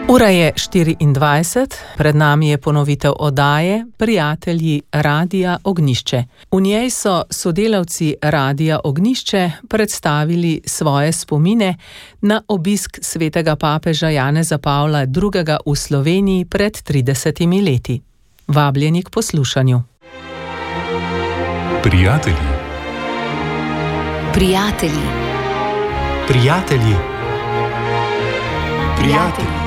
Ura je 24, pred nami je ponovitev oddaje Prijatelji Radia Ognjišče. V njej so sodelavci Radia Ognjišče predstavili svoje spomine na obisk svetega papeža Janeza Pavla II. V Sloveniji pred 30 leti. Vabljeni k poslušanju. Prijatelji. Prijatelji. Prijatelji. Prijatelji.